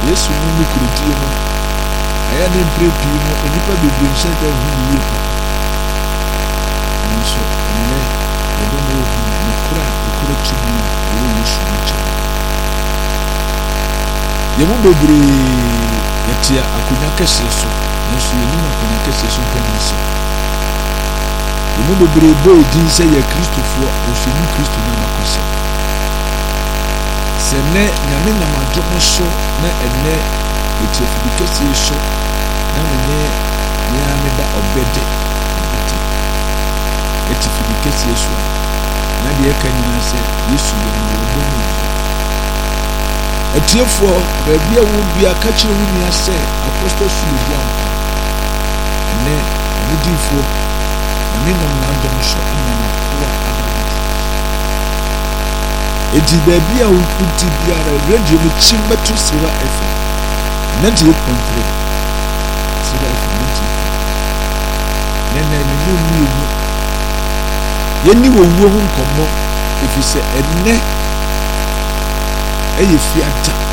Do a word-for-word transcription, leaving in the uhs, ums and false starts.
Yesu no mu kurudie no ɛyɛ ne mprepii no onipa bebree nhyɛ da hu ne yie papa nso ɛnɛ yɛbɔ mu ohu ne kora ekura tumi a ɛyɛ Yesu nkyɛn yɛmu bebree yɛte akonnwa kɛseɛ so nanso yɛnim akonnwa kɛseɛ so mpɛ nso yɛmu bebree bɔ edin sɛ yɛ kristofoɔ nanso yɛnim kristo no anakɔsɛ sɛ nnɛ nyame nam adom so na ɛnnɛ ɛte afidi kɛseɛ so na menyɛ nea meda ɔbɛde ɔbɛde ɛte afidi kɛseɛ so a na deɛ ɛka nyinaa sɛ Yesu yɛ ma wɔbɔ mu yi atiefoɔ baabi a wo bia ka kyerɛ wo nua sɛ apostol so yɛ di ampa ɛnnɛ awodifoɔ nyame nam n'adom so ama n'akoa aba eti baabi a wokuti biara radio no kyim bɛto Sira F M ninety-eight point three Sira F M ninety-eight nene ne no mienu yɛni wɔ wuo ho nkɔmmɔ ɛfiri sɛ ɛnnɛ ɛyɛ fiata